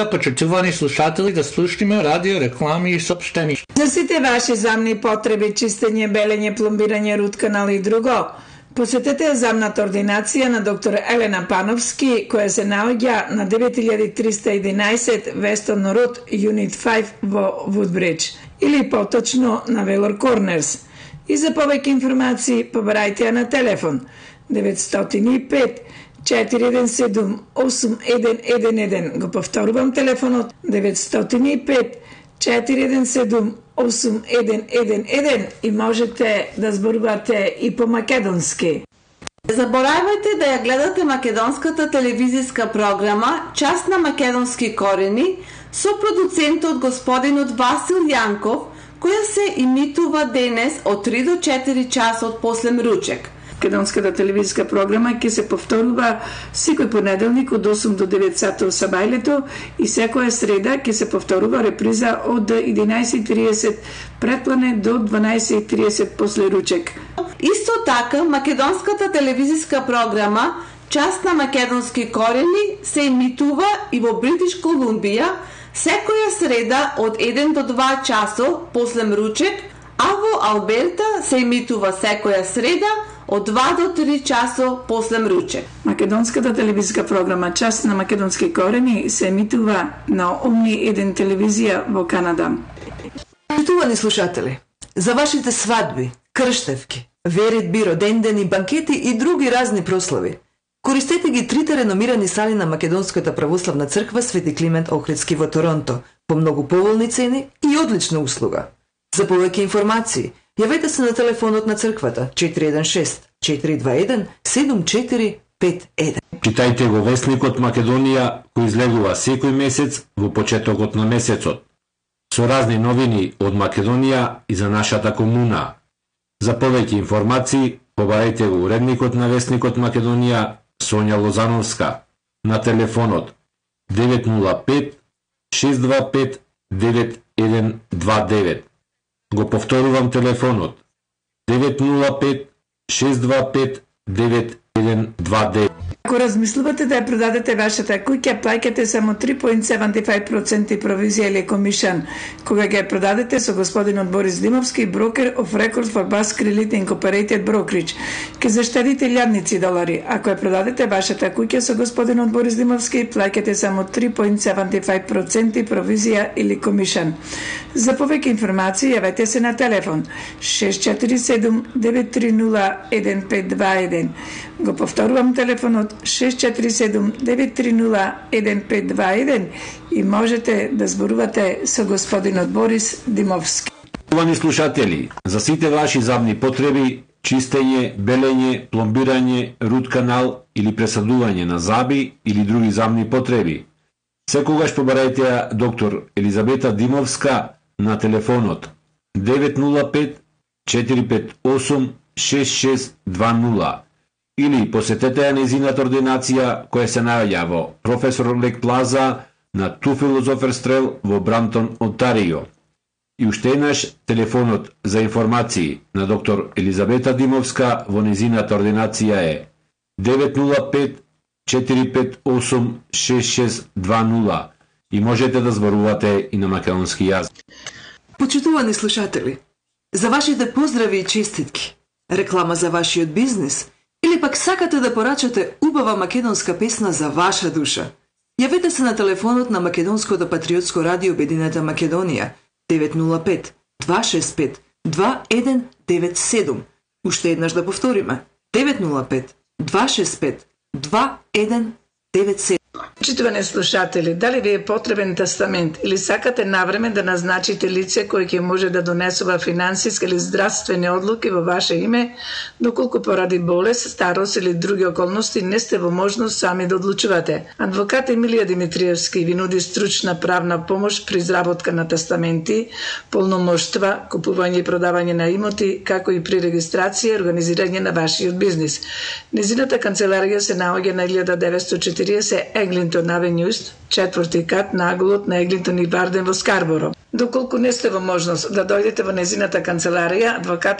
сега, почитувани слушатели, да слушнеме радио, реклами и съобщения. За сите ваши замни потреби, чистење, белење, пломбирање, рут канал и друго, посетете замната ординација на доктор Елена Пановски, која се наоѓа на 9311 Weston Road, Unit 5 во Woodbridge, или поточно на Велор Корнерс. И за повеќе информации побарајте ја на телефон 905 417 8111. Го повторувам телефонот 905 417 8111 и можете да зборувате и по македонски. Не заборавајте да ја гледате македонската телевизиска програма Час на македонски корени со продуцентот господинот Васил Јанков, која се имитува денес од 3 до 4 часот после мручек. Македонската телевизиска програма ќе се повторува секој понеделник од 8 до 9 сата сабајлето и секоја среда ќе се повторува реприза од 11:30 предплане до 12:30 после ручек. Исто така, македонската телевизиска програма Час на македонски корени се имитува и во Бритиш Колумбија секоја среда од 1 до 2 часо после мручек, а во Алберта се имитува секоја среда од 2 до 3 часо после мручек. Македонската телевизиска програма Час на македонски корени се емитува на Омни 1 телевизија во Канада. Почитувани слушатели, за вашите свадби, крштевки, веридби, родендени, банкети и други разни прослави, користете ги трите реномирани сали на Македонската православна црква Свети Климент Охридски во Торонто по многу поволни цени и одлична услуга. За повеќе информации, јавете се на телефонот на црквата 416 421 7451. Читајте го Весникот Македонија, кој излегува секој месец во почетокот на месецот, со разни новини од Македонија и за нашата комуна. За повеќе информации, побарајте го уредникот на Весникот Македонија Сонја Лозановска на телефонот 905 625 9129. Го повторувам телефонот 905 625 9129. Ако размислувате да ја продадете вашата куќа, плаќате само 3.75% провизија или комишан. Кога ќе ја продадете со господинот Борис Димовски, брокер of record for Basque Credit Incorporated Brokerage, ќе заштедите илјадници долари. Ако ја продадете вашата куќа со господинот Борис Димовски, плаќате само 3.75% провизија или комишан. За повеќе информации јавете се на телефон 647 930 1521. Го повторувам телефонот 647 930 1521 и можете да зборувате со господинот Борис Димовски. Уважаеми слушатели, за сите ваши забни потреби, чистење, белење, пломбирање, рут канал или пресадување на заби или други забни потреби, секогаш побарајте ја доктор Елизабета Димовска на телефонот 905 458 6620 или посетете ја нејзината ординација која се наоѓа во Професор Лек Плаза на Ту Филозофер Стрел во Брамтон, Онтарио. И уште еднаш телефонот за информации на доктор Елизабета Димовска во нејзината ординација е 905 458 6620 и можете да зборувате и на македонски јазик. Почитувани слушатели, за вашите поздрави и честитки, реклама за вашиот бизнес или пак сакате да порачате убава македонска песна за ваша душа, јавете се на телефонот на Македонското патриотско радио Обединета Македонија 905 265 2197. Уште еднаш да повториме 905 265 2197. Почитувани слушатели, дали ви е потребен тестамент или сакате навреме да назначите лице кој ќе може да донесува финансиски или здравствени одлуки во ваше име, доколку поради болест, старост или други околности не сте во можност сами да одлучувате? Адвокат Емилија Димитриевски ви нуди стручна правна помош при изработка на тестаменти, полномоштва, купување и продавање на имоти, како и при регистрација и организирање на вашиот бизнис. Незината канцеларија се наоѓа на 1940 Еглинтон Авенју, 4-ти кат на аголот на Еглинтон и Барден во Скарборо. Доколку не сте во можност да дојдете во незината канцеларија, адвокат